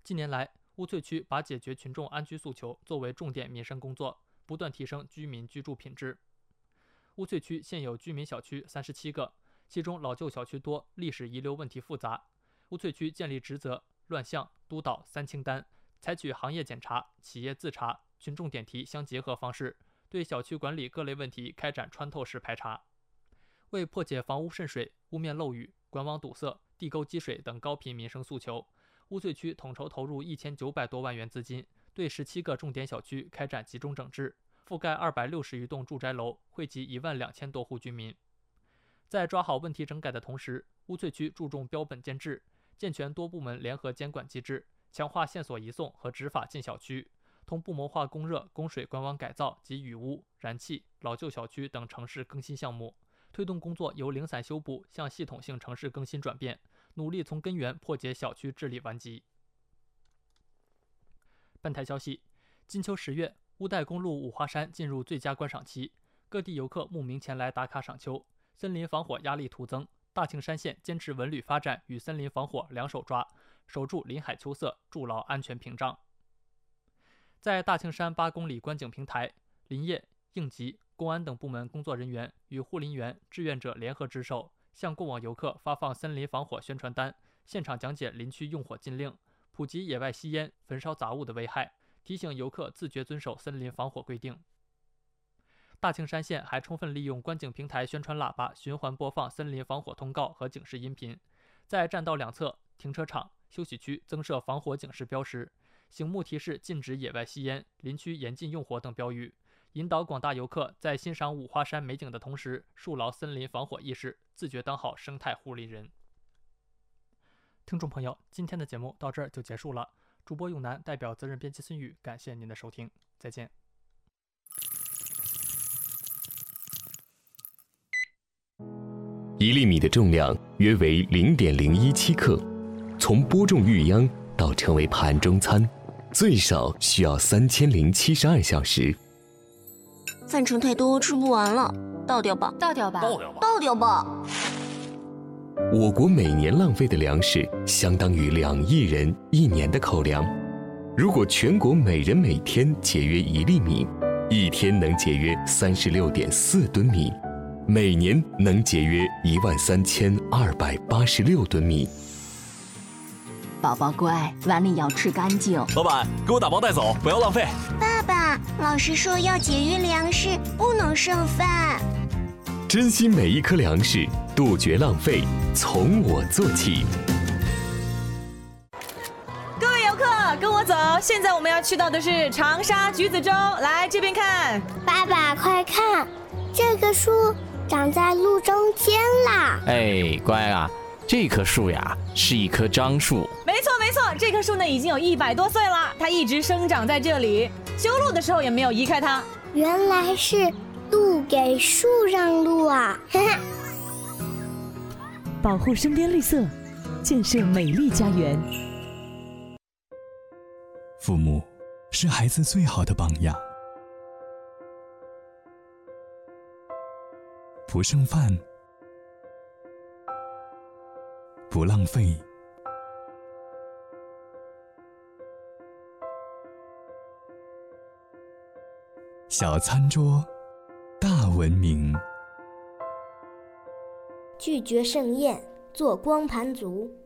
近年来，乌翠区把解决群众安居诉求作为重点民生工作，不断提升居民居住品质。乌翠区现有居民小区37个，其中老旧小区多，历史遗留问题复杂。乌翠区建立职责、乱象、督导3清单，采取行业检查、企业自查、群众点题相结合方式，对小区管理各类问题开展穿透式排查。为破解房屋渗水、屋面漏雨、管网堵塞、地沟积水等高频民生诉求，乌翠区统筹投入1900多万元资金，对17个重点小区开展集中整治，覆盖260余栋住宅楼，惠及12000多户居民。在抓好问题整改的同时，乌翠区注重标本兼治，健全多部门联合监管机制，强化线索移送和执法进小区，同部门化供热、供水管网改造及雨污、燃气、老旧小区等城市更新项目，推动工作由零散修补向系统性城市更新转变，努力从根源破解小区治理顽疾。本台消息，金秋10月，乌代公路五花山进入最佳观赏期，各地游客慕名前来打卡赏秋，森林防火压力突增。大庆山县坚持文旅发展与森林防火两手抓，守住林海秋色，筑牢安全屏障。在大庆山8公里观景平台，林业、应急、公安等部门工作人员与护林员、志愿者联合值守，向过往游客发放森林防火宣传单，现场讲解林区用火禁令，普及野外吸烟、焚烧杂物的危害，提醒游客自觉遵守森林防火规定。大庆山县还充分利用观景平台宣传喇叭循环播放森林防火通告和警示音频，在栈道两侧、停车场、休息区增设防火警示标识，醒目提示禁止野外吸烟、林区严禁用火等标语，引导广大游客在欣赏五花山美景的同时，树牢森林防火意识，自觉当好生态护林人。听众朋友，今天的节目到这儿就结束了。主播永南代表责任编辑孙宇，感谢您的收听，再见。 1粒米的重量约为0.017克，从播种育秧到成为盘中餐，最少需要3072小时。 饭盛太多，吃不完了，倒掉吧， 倒掉吧， 倒掉吧。 我国每年浪费的粮食相当于2亿人1年的口粮。如果全国每人每天节约1粒米，一天能节约36.4吨米，每年能节约13286吨米。 宝宝乖，碗里要吃干净。 老板，给我打包带走，不要浪费。 爸爸，老师说要节约粮食，不能剩饭。 珍惜每一颗粮食，杜绝浪费，从我做起。 各位游客，跟我走，现在我们要去到的是长沙橘子洲，来这边看。 爸爸，快看，这棵树长在路中间啦！ 哎，乖啊，这棵树呀是一棵樟树。 没错，这棵树呢已经有100多岁了，它一直生长在这里，修路的时候也没有移开它。 原来是路给树让路啊！ 保护身边绿色，建设美丽家园。 父母是孩子最好的榜样。不剩饭，不浪费，小餐桌，大文明。 拒绝盛宴，做光盘族。